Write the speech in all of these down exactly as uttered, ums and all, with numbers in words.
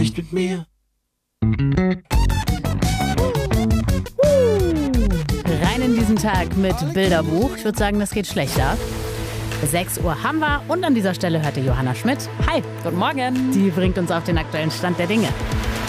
nicht mit mir. Rein in diesen Tag mit Bilderbuch. Ich würde sagen, das geht schlechter. sechs Uhr haben wir und an dieser Stelle hört ihr Johanna Schmidt. Hi, guten Morgen. Die bringt uns auf den aktuellen Stand der Dinge.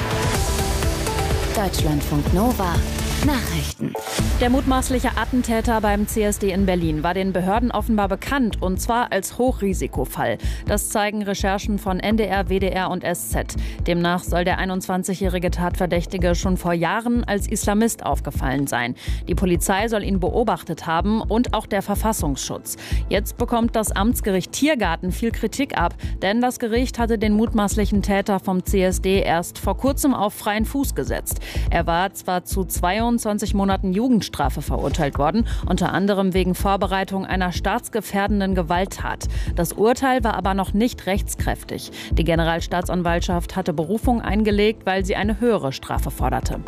Deutschlandfunk Nova. Nachrichten. Der mutmaßliche Attentäter beim C S D in Berlin war den Behörden offenbar bekannt, und zwar als Hochrisikofall. Das zeigen Recherchen von N D R, W D R und S Z. Demnach soll der einundzwanzigjährige Tatverdächtige schon vor Jahren als Islamist aufgefallen sein. Die Polizei soll ihn beobachtet haben und auch der Verfassungsschutz. Jetzt bekommt das Amtsgericht Tiergarten viel Kritik ab, denn das Gericht hatte den mutmaßlichen Täter vom C S D erst vor kurzem auf freien Fuß gesetzt. Er war zwar zu zweiundzwanzig Monaten Jugendstrafe verurteilt worden, unter anderem wegen Vorbereitung einer staatsgefährdenden Gewalttat. Das Urteil war aber noch nicht rechtskräftig. Die Generalstaatsanwaltschaft hatte Berufung eingelegt, weil sie eine höhere Strafe forderte.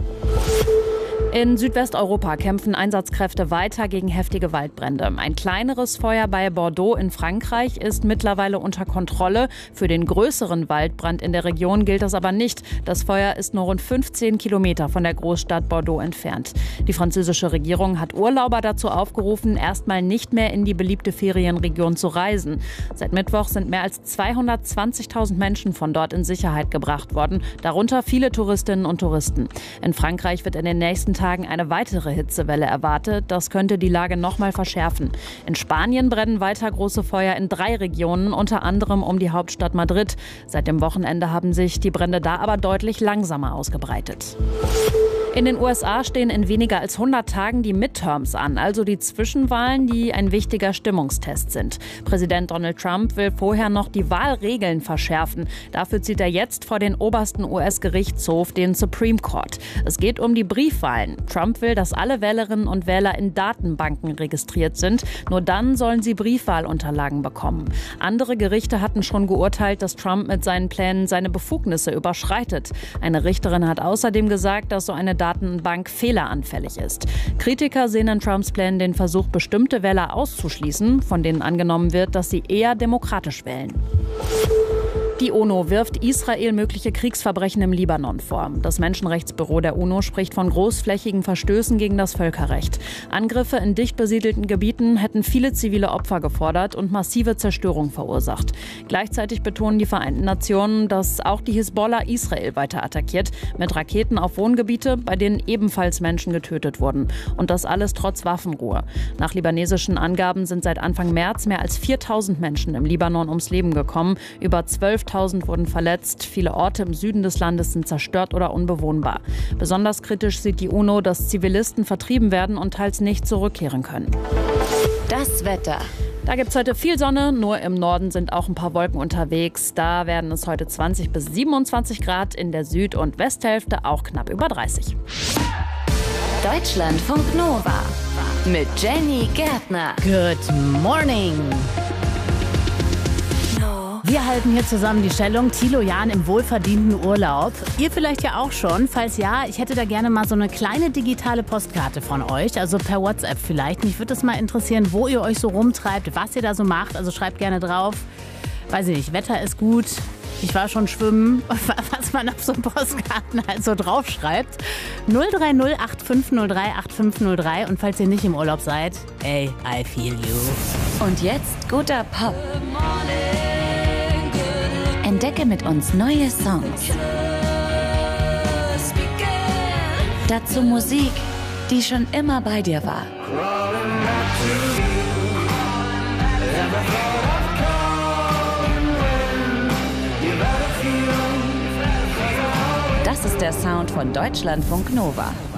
In Südwesteuropa kämpfen Einsatzkräfte weiter gegen heftige Waldbrände. Ein kleineres Feuer bei Bordeaux in Frankreich ist mittlerweile unter Kontrolle. Für den größeren Waldbrand in der Region gilt das aber nicht. Das Feuer ist nur rund fünfzehn Kilometer von der Großstadt Bordeaux entfernt. Die französische Regierung hat Urlauber dazu aufgerufen, erstmal nicht mehr in die beliebte Ferienregion zu reisen. Seit Mittwoch sind mehr als zweihundertzwanzigtausend Menschen von dort in Sicherheit gebracht worden, darunter viele Touristinnen und Touristen. In Frankreich wird in den nächsten Tagen eine weitere Hitzewelle erwartet. Das könnte die Lage noch mal verschärfen. In Spanien brennen weiter große Feuer in drei Regionen, unter anderem um die Hauptstadt Madrid. Seit dem Wochenende haben sich die Brände da aber deutlich langsamer ausgebreitet. In den U S A stehen in weniger als hundert Tagen die Midterms an, also die Zwischenwahlen, die ein wichtiger Stimmungstest sind. Präsident Donald Trump will vorher noch die Wahlregeln verschärfen. Dafür zieht er jetzt vor den obersten U S-Gerichtshof, den Supreme Court. Es geht um die Briefwahlen. Trump will, dass alle Wählerinnen und Wähler in Datenbanken registriert sind. Nur dann sollen sie Briefwahlunterlagen bekommen. Andere Gerichte hatten schon geurteilt, dass Trump mit seinen Plänen seine Befugnisse überschreitet. Eine Richterin hat außerdem gesagt, dass so eine Datenbank fehleranfällig ist. Kritiker sehen in Trumps Plänen den Versuch, bestimmte Wähler auszuschließen, von denen angenommen wird, dass sie eher demokratisch wählen. Die UNO wirft Israel mögliche Kriegsverbrechen im Libanon vor. Das Menschenrechtsbüro der UNO spricht von großflächigen Verstößen gegen das Völkerrecht. Angriffe in dicht besiedelten Gebieten hätten viele zivile Opfer gefordert und massive Zerstörung verursacht. Gleichzeitig betonen die Vereinten Nationen, dass auch die Hisbollah Israel weiter attackiert, mit Raketen auf Wohngebiete, bei denen ebenfalls Menschen getötet wurden. Und das alles trotz Waffenruhe. Nach libanesischen Angaben sind seit Anfang März mehr als viertausend Menschen im Libanon ums Leben gekommen. Über zwölftausend wurden verletzt. Viele Orte im Süden des Landes sind zerstört oder unbewohnbar. Besonders kritisch sieht die UNO, dass Zivilisten vertrieben werden und teils nicht zurückkehren können. Das Wetter. Da gibt es heute viel Sonne, nur im Norden sind auch ein paar Wolken unterwegs. Da werden es heute zwanzig bis siebenundzwanzig Grad, in der Süd- und Westhälfte auch knapp über dreißig. Deutschlandfunk Nova mit Jenny Gärtner. Good morning. Wir halten hier zusammen die Stellung. Thilo Jahn im wohlverdienten Urlaub. Ihr vielleicht ja auch schon. Falls ja, ich hätte da gerne mal so eine kleine digitale Postkarte von euch. Also per WhatsApp vielleicht. Mich würde es mal interessieren, wo ihr euch so rumtreibt, was ihr da so macht. Also schreibt gerne drauf. Weiß ich nicht, Wetter ist gut. Ich war schon schwimmen, was man auf so Postkarten halt so draufschreibt. null drei null acht fünf null drei acht fünf null drei. Und falls ihr nicht im Urlaub seid, ey, I feel you. Und jetzt guter Pop. Entdecke mit uns neue Songs. Dazu Musik, die schon immer bei dir war. Das ist der Sound von Deutschlandfunk Nova.